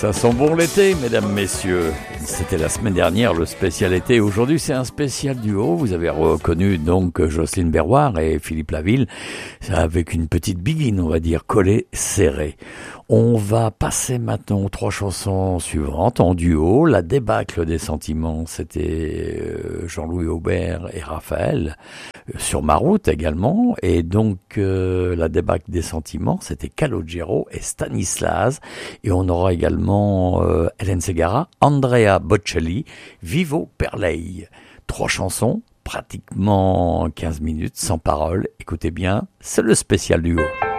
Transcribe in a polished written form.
Ça sent bon l'été, mesdames, messieurs. C'était la semaine dernière, le spécial été. Aujourd'hui, c'est un spécial duo. Vous avez reconnu donc Jocelyne Berroir et Philippe Laville, avec une petite biguine, on va dire, collée, serrée. On va passer maintenant aux 3 chansons suivantes en duo. La débâcle des sentiments, c'était Jean-Louis Aubert et Raphaël. Sur ma route également, et donc la débâcle des sentiments, c'était Calogero et Stanislas, et on aura également Hélène Ségara, Andrea Bocelli, Vivo per lei. 3 chansons, pratiquement 15 minutes, sans parole. Écoutez bien, c'est le spécial duo.